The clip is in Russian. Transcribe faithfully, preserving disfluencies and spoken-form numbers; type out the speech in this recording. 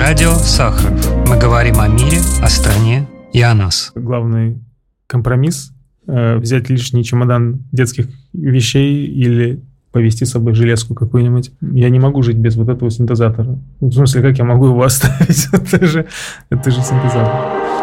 Радио Сахаров. Мы говорим о мире, о стране и о нас. Главный компромисс э, – взять лишний чемодан детских вещей или повезти с собой железку какую-нибудь. Я не могу жить без вот этого синтезатора. В смысле, как я могу его оставить? это, же, это же синтезатор.